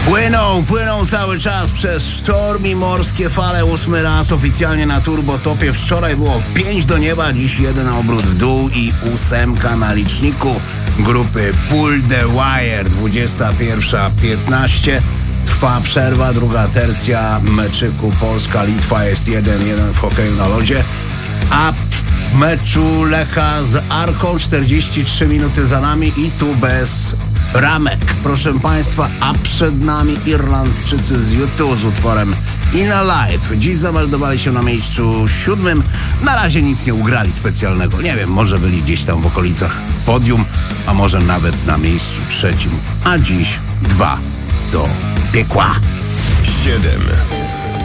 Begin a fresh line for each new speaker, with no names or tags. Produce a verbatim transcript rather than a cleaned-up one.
Płyną, płyną cały czas przez sztorm i morskie fale. Ósmy raz oficjalnie na turbotopie. Wczoraj było pięć do nieba, dziś jeden obrót w dół i ósemka na liczniku grupy Pull the Wire. dwudziesta pierwsza piętnaście. Trwa przerwa, druga tercja meczyku Polska-Litwa jest jeden jeden w hokeju na lodzie. A w meczu Lecha z Arką czterdzieści trzy minuty za nami i tu bez ramek, proszę Państwa, a przed nami Irlandczycy z U two z utworem In a Life. Dziś zameldowali się na miejscu siódmym. Na razie nic nie ugrali specjalnego. Nie wiem, może byli gdzieś tam w okolicach podium, a może nawet na miejscu trzecim. A dziś dwa do piekła.
siedem.